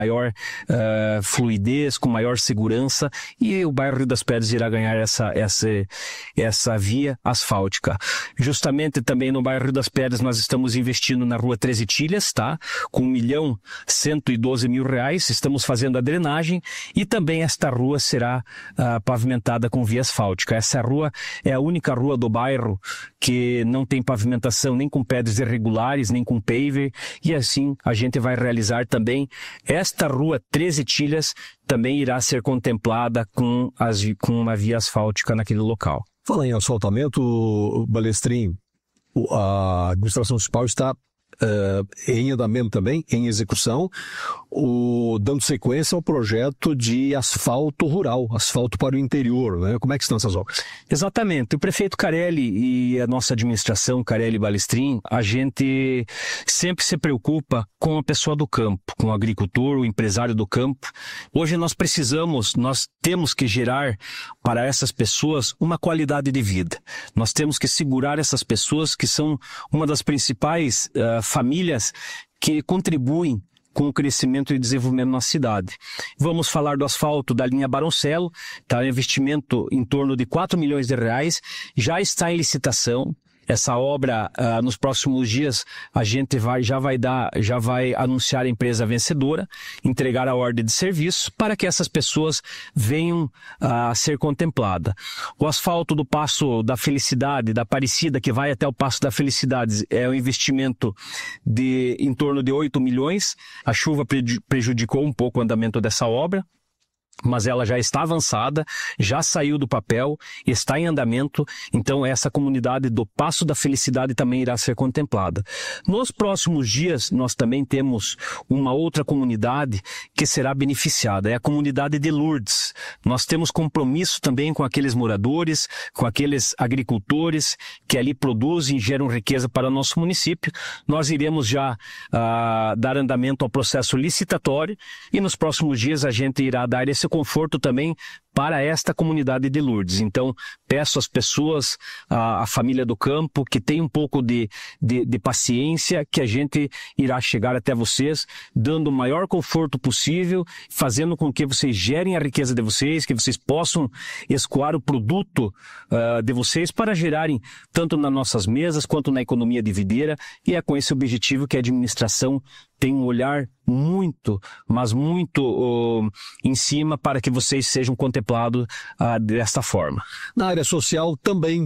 maior fluidez, com maior segurança, e o bairro Rio das Pedras irá ganhar essa via asfáltica. Justamente também no bairro Rio das Pedras nós estamos investindo na rua 13 Tilhas, tá? Com R$1.112.000, estamos fazendo a drenagem e também esta rua será pavimentada com via asfáltica. Essa rua é a única rua do bairro que não tem pavimentação nem com pedras irregulares, nem com paver, e assim a gente vai realizar também esta rua 13 Tilhas, também irá ser contemplada com uma via asfáltica naquele local. Fala em asfaltamento, Balestrin, a administração municipal está em andamento também, em execução, dando sequência ao projeto de asfalto rural, asfalto para o interior, né? Como é que estão essas obras? Exatamente. O prefeito Carelli e a nossa administração, Carelli e Balestrin, a gente sempre se preocupa com a pessoa do campo, com o agricultor, o empresário do campo. Hoje nós temos que gerar para essas pessoas uma qualidade de vida. Nós temos que segurar essas pessoas que são uma das principais famílias que contribuem com o crescimento e desenvolvimento na cidade. Vamos falar do asfalto da linha Baroncelo, tá? Investimento em torno de R$4 milhões, já está em licitação. Essa obra, nos próximos dias, a gente já vai anunciar a empresa vencedora, entregar a ordem de serviço para que essas pessoas venham a ser contempladas. O asfalto do Passo da Felicidade, da Aparecida, que vai até o Passo da Felicidade, é um investimento em torno de R$8 milhões. A chuva prejudicou um pouco o andamento dessa obra, mas ela já está avançada, já saiu do papel, está em andamento, então essa comunidade do Passo da Felicidade também irá ser contemplada. Nos próximos dias, nós também temos uma outra comunidade que será beneficiada, é a comunidade de Lourdes. Nós temos compromisso também com aqueles moradores, com aqueles agricultores que ali produzem e geram riqueza para o nosso município. Nós iremos já dar andamento ao processo licitatório e nos próximos dias a gente irá dar esse conforto também para esta comunidade de Lourdes. Então, peço às pessoas, à família do campo, que tem um pouco de paciência, que a gente irá chegar até vocês, dando o maior conforto possível, fazendo com que vocês gerem a riqueza de vocês, que vocês possam escoar o produto de vocês para gerarem tanto nas nossas mesas quanto na economia de videira, e é com esse objetivo que a administração tem um olhar muito, mas muito em cima para que vocês sejam contemplados desta forma. Na área social também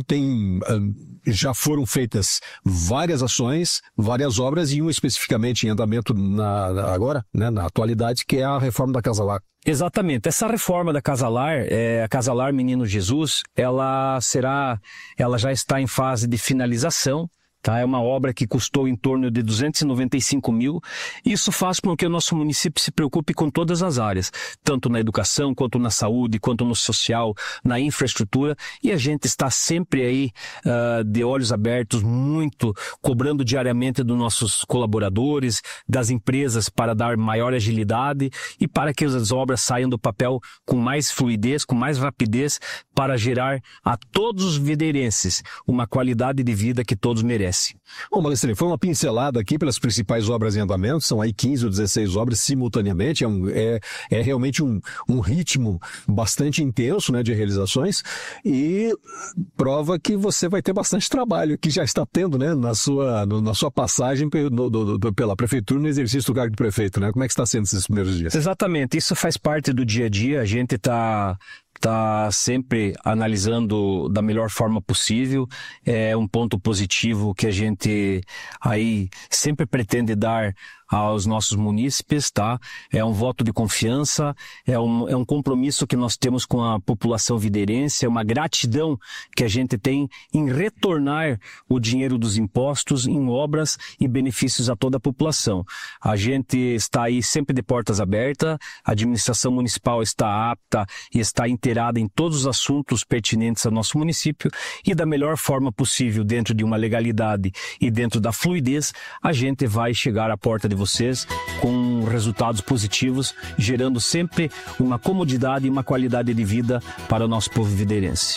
já foram feitas várias ações, várias obras e uma especificamente em andamento agora, né, na atualidade, que é a reforma da Casa Lar. Exatamente. Essa reforma da Casa Lar, a Casa Lar Menino Jesus, ela já está em fase de finalização. Tá? É uma obra que custou em torno de 295 mil. Isso faz com que o nosso município se preocupe com todas as áreas, tanto na educação, quanto na saúde, quanto no social, na infraestrutura. E a gente está sempre aí de olhos abertos, muito cobrando diariamente dos nossos colaboradores, das empresas, para dar maior agilidade e para que as obras saiam do papel com mais fluidez, com mais rapidez, para gerar a todos os videirenses uma qualidade de vida que todos merecem. Bom, Balestrin, foi uma pincelada aqui pelas principais obras em andamento, são aí 15 ou 16 obras simultaneamente, é realmente um ritmo bastante intenso, né, de realizações, e prova que você vai ter bastante trabalho, que já está tendo, né, na sua passagem pela prefeitura, no exercício do cargo de prefeito, né? Como é que está sendo esses primeiros dias? Exatamente, isso faz parte do dia a dia, a gente está sempre analisando da melhor forma possível. É um ponto positivo que a gente aí sempre pretende dar aos nossos munícipes, tá? É um voto de confiança, é um compromisso que nós temos com a população videirense, é uma gratidão que a gente tem em retornar o dinheiro dos impostos em obras e benefícios a toda a população. A gente está aí sempre de portas abertas, a administração municipal está apta e está inteirada em todos os assuntos pertinentes ao nosso município e da melhor forma possível, dentro de uma legalidade e dentro da fluidez, a gente vai chegar à porta de vocês com resultados positivos, gerando sempre uma comodidade e uma qualidade de vida para o nosso povo videirense.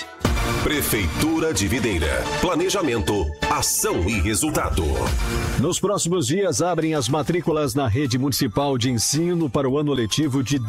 Prefeitura de Videira. Planejamento, ação e resultado. Nos próximos dias abrem as matrículas na rede municipal de ensino para o ano letivo de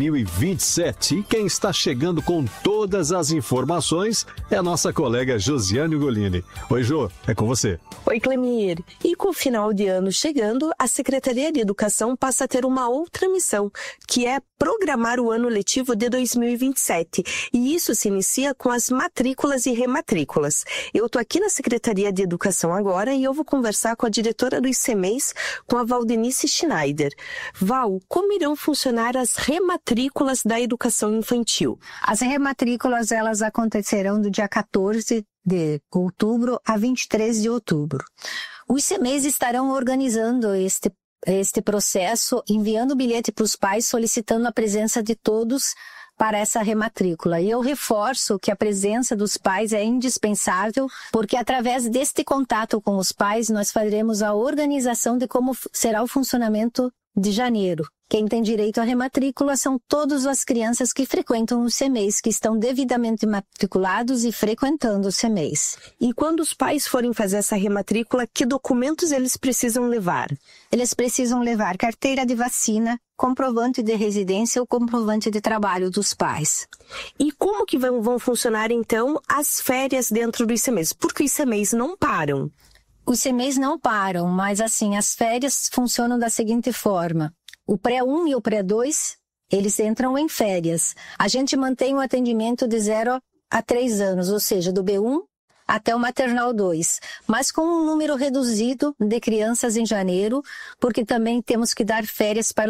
2027. E quem está chegando com todas as informações é a nossa colega Josiane Golini. Oi, Jô, é com você. Oi, Clemir. E com o final de ano chegando, a Secretaria de Educação passa a ter uma outra missão, que é programar o ano letivo de 2027. E isso se inicia com as matrículas e rematrículas. Eu estou aqui na Secretaria de Educação agora e eu vou conversar com a diretora do ICMEIS, com a Valdenice Schneider. Val, como irão funcionar as rematrículas da educação infantil? As rematrículas, elas acontecerão do dia 14 de outubro a 23 de outubro. Os ICMEIS estarão organizando este processo, enviando bilhete para os pais, solicitando a presença de todos para essa rematrícula. E eu reforço que a presença dos pais é indispensável, porque através deste contato com os pais, nós faremos a organização de como será o funcionamento de janeiro. Quem tem direito à rematrícula são todas as crianças que frequentam os ICMEIS, que estão devidamente matriculados e frequentando os ICMEIS. E quando os pais forem fazer essa rematrícula, que documentos eles precisam levar? Eles precisam levar carteira de vacina, comprovante de residência ou comprovante de trabalho dos pais. E como que vão funcionar, então, as férias dentro do ICMEIS? Porque os ICMEIS não param. Os ICMEIS não param, mas assim, as férias funcionam da seguinte forma. O pré-1 e o pré-2, eles entram em férias. A gente mantém o atendimento de 0 a 3 anos, ou seja, do B1 até o maternal 2, mas com um número reduzido de crianças em janeiro, porque também temos que dar férias para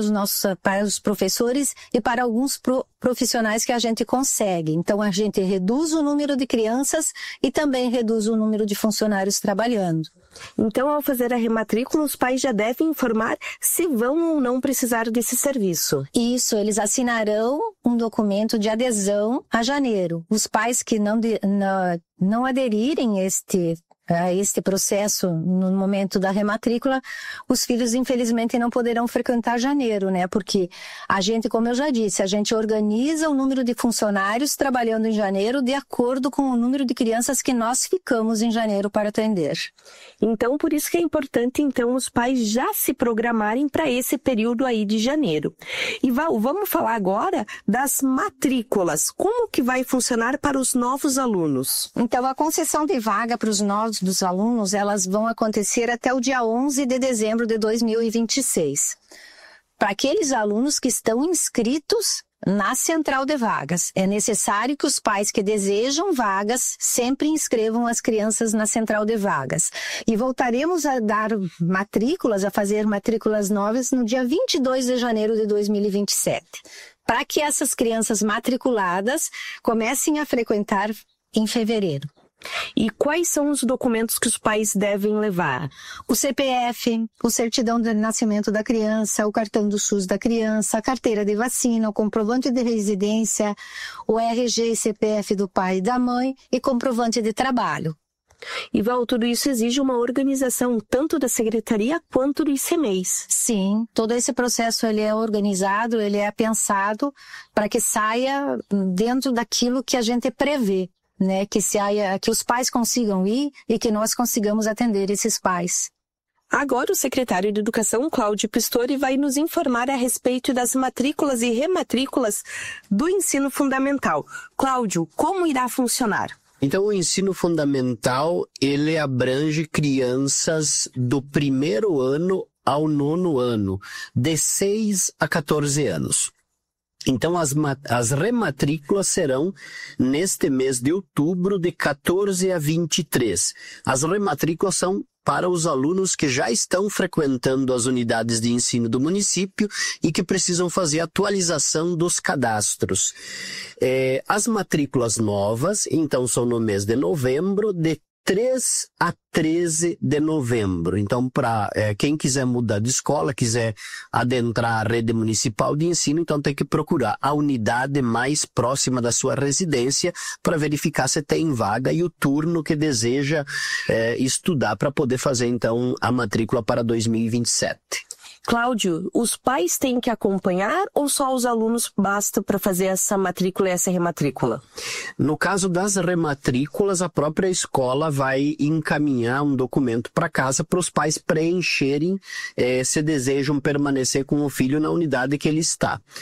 os professores e para alguns profissionais que a gente consegue. Então, a gente reduz o número de crianças e também reduz o número de funcionários trabalhando. Então, ao fazer a rematrícula, os pais já devem informar se vão ou não precisar desse serviço. Isso, eles assinarão um documento de adesão a janeiro. Os pais que não aderirem a este processo no momento da rematrícula, os filhos infelizmente não poderão frequentar janeiro, né? Porque a gente, como eu já disse, a gente organiza o número de funcionários trabalhando em janeiro de acordo com o número de crianças que nós ficamos em janeiro para atender. Então, por isso que é importante, então, os pais já se programarem para esse período aí de janeiro. E Val, vamos falar agora das matrículas. Como que vai funcionar para os novos alunos? Então, a concessão de vaga para os novos dos alunos, elas vão acontecer até o dia 11 de dezembro de 2026. Para aqueles alunos que estão inscritos na central de vagas, é necessário que os pais que desejam vagas sempre inscrevam as crianças na central de vagas. E voltaremos a dar matrículas, a fazer matrículas novas no dia 22 de janeiro de 2027. Para que essas crianças matriculadas comecem a frequentar em fevereiro. E quais são os documentos que os pais devem levar? O CPF, o certidão de nascimento da criança, o cartão do SUS da criança, a carteira de vacina, o comprovante de residência, o RG e CPF do pai e da mãe e comprovante de trabalho. E Val, tudo isso exige uma organização tanto da Secretaria quanto do ICMEIS. Sim, todo esse processo ele é organizado, ele é pensado para que saia dentro daquilo que a gente prevê. Né, que os pais consigam ir e que nós consigamos atender esses pais. Agora o secretário de Educação, Cláudio Pistori, vai nos informar a respeito das matrículas e rematrículas do ensino fundamental. Cláudio, como irá funcionar? Então, o ensino fundamental, ele abrange crianças do 1º ano ao 9º ano, de 6 a 14 anos. Então, as rematrículas serão neste mês de outubro, de 14 a 23. As rematrículas são para os alunos que já estão frequentando as unidades de ensino do município e que precisam fazer atualização dos cadastros. As matrículas novas, então, são no mês de novembro, de 3 a 13 de novembro. Então, para quem quiser mudar de escola, quiser adentrar a rede municipal de ensino, então tem que procurar a unidade mais próxima da sua residência para verificar se tem vaga e o turno que deseja estudar para poder fazer, então, a matrícula para 2027. Cláudio, os pais têm que acompanhar ou só os alunos basta para fazer essa matrícula e essa rematrícula? No caso das rematrículas, a própria escola vai encaminhar um documento para casa para os pais preencherem se desejam permanecer com o filho na unidade que ele está.